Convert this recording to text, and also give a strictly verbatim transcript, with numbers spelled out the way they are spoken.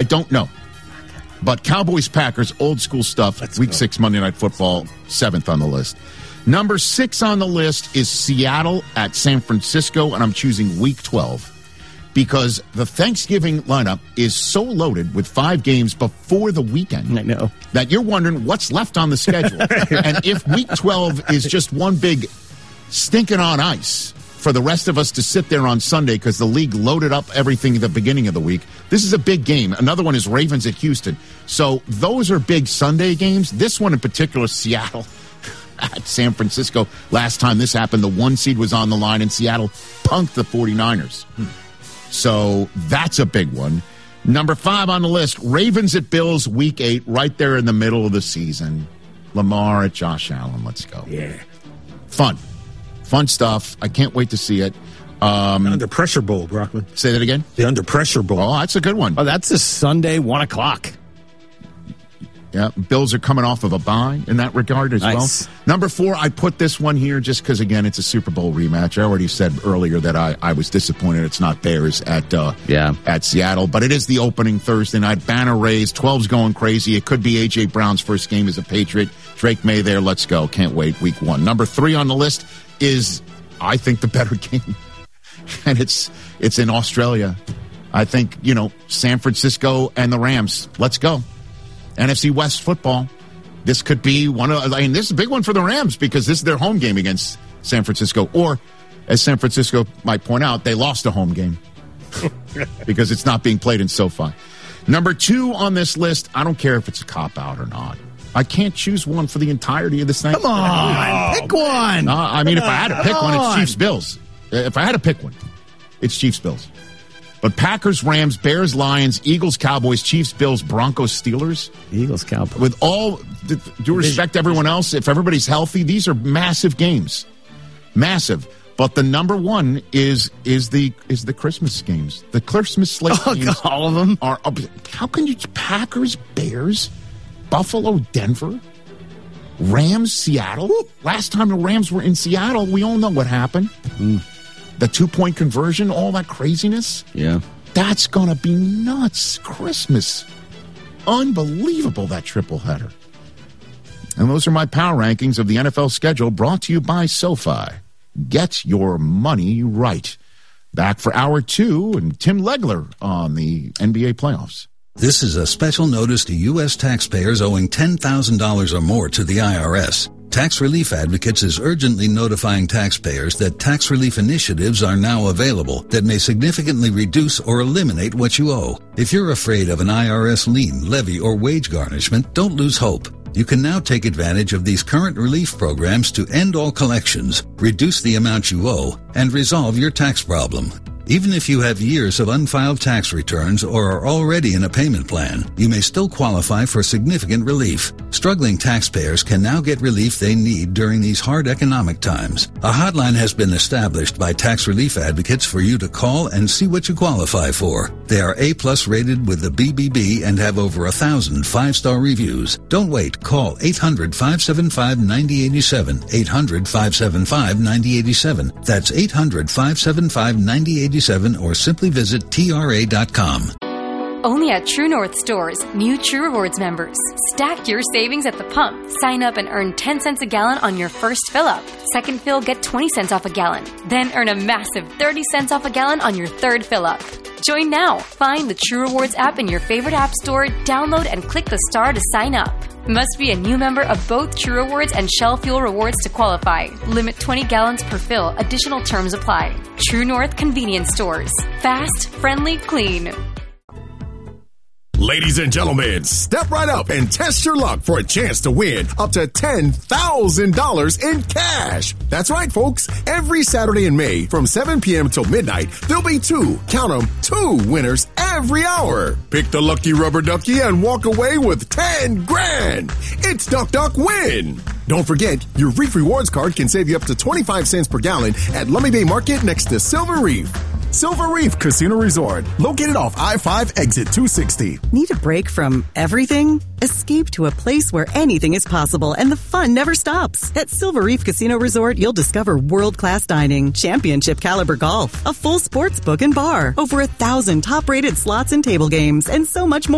don't know. But Cowboys-Packers, old school stuff, Let's week go. six Monday Night Football, seventh on the list. Number six on the list is Seattle at San Francisco, and I'm choosing week twelve because the Thanksgiving lineup is so loaded with five games before the weekend. I know. That you're wondering what's left on the schedule. And if week twelve is just one big stinking on ice for the rest of us to sit there on Sunday because the league loaded up everything at the beginning of the week, this is a big game. Another one is Ravens at Houston. So those are big Sunday games. This one in particular, Seattle at San Francisco. Last time this happened, the one seed was on the line and Seattle punked the 49ers. Hmm. So that's a big one. Number five on the list, Ravens at Bills, week eight, right there in the middle of the season. Lamar at Josh Allen. Let's go. Yeah. Fun. Fun stuff. I can't wait to see it. Um, the Under Pressure Bowl, Brockman. Say that again? The Under Pressure Bowl. Oh, that's a good one. Oh, that's a Sunday, one o'clock. Yeah, Bills are coming off of a bye in that regard as Nice. well. Number four, I put this one here just because, again, it's a Super Bowl rematch. I already said earlier that I, I was disappointed it's not Bears at uh, Yeah. at Seattle, but it is the opening Thursday night. Banner raised, twelve's going crazy. It could be A J. Brown's first game as a Patriot. Drake May there. Let's go. Can't wait. Week one. Number three on the list is, I think, the better game, and it's it's in Australia. I think, you know, San Francisco and the Rams. Let's go. N F C West football. This could be one of, I mean, this is a big one for the Rams because this is their home game against San Francisco. Or, as San Francisco might point out, they lost a home game because it's not being played in SoFi. Number two on this list, I don't care if it's a cop-out or not. I can't choose one for the entirety of this thing. Come on, pick one. Uh, I mean, if I had to pick one, it's on. Chiefs-Bills. If I had to pick one, it's Chiefs-Bills. But Packers, Rams, Bears, Lions, Eagles, Cowboys, Chiefs, Bills, Broncos, Steelers. Eagles, Cowboys. With all due respect to everyone else, if everybody's healthy, these are massive games. Massive. But the number one is is the is the Christmas games. The Christmas slate Oh, games all of them? are. How can you Packers, Bears, Buffalo, Denver, Rams, Seattle? Last time the Rams were in Seattle, we all know what happened. Mm. The two-point conversion, all that craziness. Yeah. That's going to be nuts. Christmas. Unbelievable, that triple header. And those are my power rankings of the N F L schedule brought to you by SoFi. Get your money right. Back for hour two and Tim Legler on the N B A playoffs. This is a special notice to U S taxpayers owing ten thousand dollars or more to the I R S. Tax Relief Advocates is urgently notifying taxpayers that tax relief initiatives are now available that may significantly reduce or eliminate what you owe. If you're afraid of an I R S lien, levy, or wage garnishment, don't lose hope. You can now take advantage of these current relief programs to end all collections, reduce the amount you owe, and resolve your tax problem. Even if you have years of unfiled tax returns or are already in a payment plan, you may still qualify for significant relief. Struggling taxpayers can now get relief they need during these hard economic times. A hotline has been established by Tax Relief Advocates for you to call and see what you qualify for. They are A-plus rated with the B B B and have over a thousand five-star reviews. Don't wait. Call eight hundred, five seven five, nine zero eight seven. eight hundred, five seven five, nine zero eight seven. That's eight hundred, five seven five, nine zero eight seven or simply visit T R A dot com. Only at True North stores, new True Rewards members. Stack your savings at the pump. Sign up and earn ten cents a gallon on your first fill up. Second fill, get twenty cents off a gallon. Then earn a massive thirty cents off a gallon on your third fill up. Join now. Find the True Rewards app in your favorite app store, download and click the star to sign up. Must be a new member of both True Rewards and Shell Fuel Rewards to qualify. Limit twenty gallons per fill. Additional terms apply. True North Convenience Stores. Fast, friendly, clean. Ladies and gentlemen, step right up and test your luck for a chance to win up to ten thousand dollars in cash. That's right, folks. Every Saturday in May from seven p.m. till midnight, there'll be two, count 'em, two winners every hour. Pick the lucky rubber ducky and walk away with ten grand. It's Duck Duck Win. Don't forget, your Reef Rewards card can save you up to twenty-five cents per gallon at Lummi Bay Market next to Silver Reef. Silver Reef Casino Resort, located off I five exit two sixty. Need a break from everything? Escape to a place where anything is possible and the fun never stops. At Silver Reef Casino Resort, you'll discover world-class dining, championship caliber golf, a full sports book and bar, over a thousand top-rated slots and table games, and so much more.